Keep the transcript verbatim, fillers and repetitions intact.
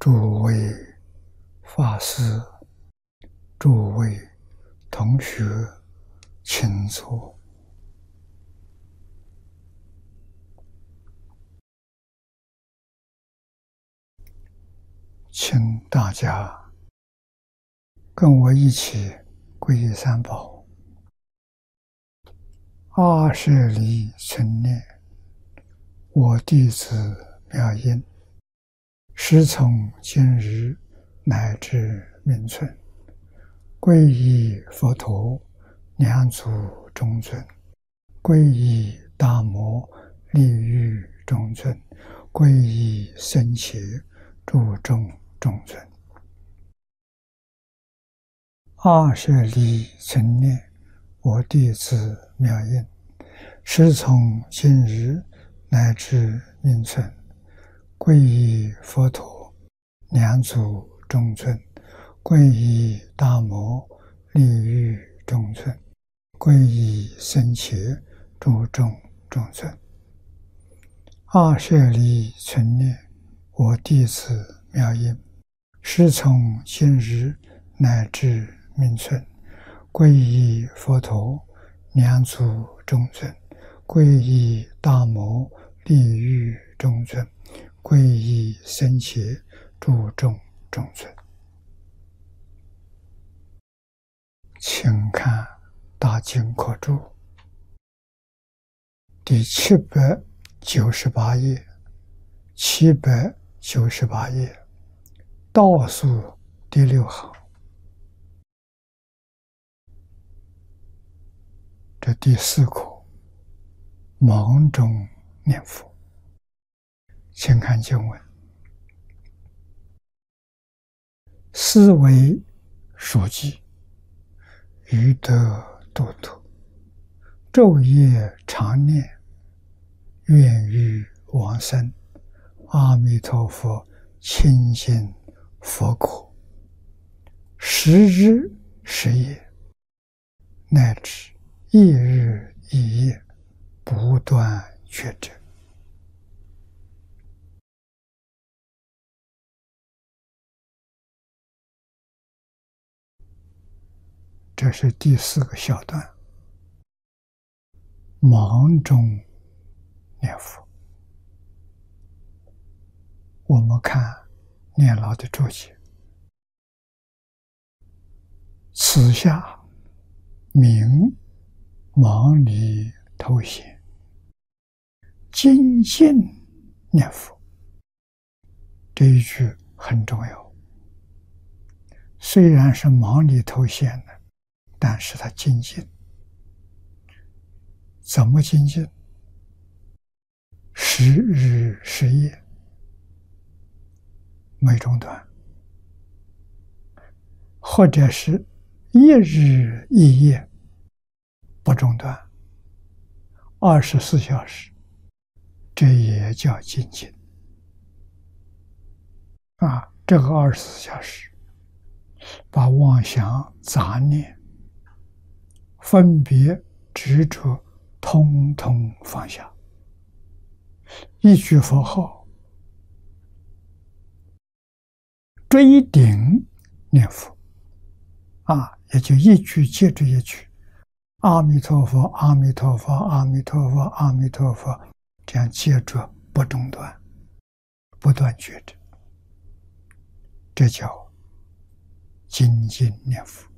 诸位法师、诸位同学，请坐。请大家跟我一起皈依三宝。阿舍离存念，我弟子妙音，师从今日乃至命存，皈依佛陀，两祖中尊；皈依大摩，利欲中尊；皈依僧伽，诸众中尊。阿舍离存念，我弟子妙音，师从今日乃至命存，皈依佛陀，两祖中尊；皈依大摩，利欲中尊；皈依僧伽，诸众中尊。阿舍离存念，我弟子妙音，师从今日乃至命存，皈依佛陀，两祖中尊；皈依大摩，利欲中尊；皈依僧伽，诸众中尊。请看大经课注第七百九十八页，七百九十八页倒数第六行，这第四课忙中念佛。请看经文：思维属记，余得度脱，昼夜常念，愿欲往生。阿弥陀佛，清净佛果，十日十夜，乃至一日一夜，不断觉者。这是第四个小段，忙中念佛。我们看念老的注解，此下名忙里偷闲，精进念佛。这一句很重要，虽然是忙里偷闲的，但是他精进。怎么精进？十日十夜没中断，或者是一日一夜不中断，二十四小时，这也叫精进啊！这个二十四小时，把妄想、杂念、分别、执着，通通放下，一句佛号，追顶念佛啊，也就一句接着一句，阿弥陀佛，阿弥陀佛，阿弥陀佛，阿弥陀佛，这样接着不中断，不断觉着，这叫精进念佛。